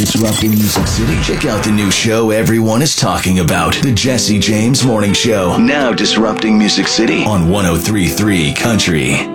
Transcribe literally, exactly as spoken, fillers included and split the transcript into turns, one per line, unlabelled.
disrupting Music City? Check out the new show everyone is talking about, The Jesse James Morning Show. Now disrupting Music City on one oh three point three Country.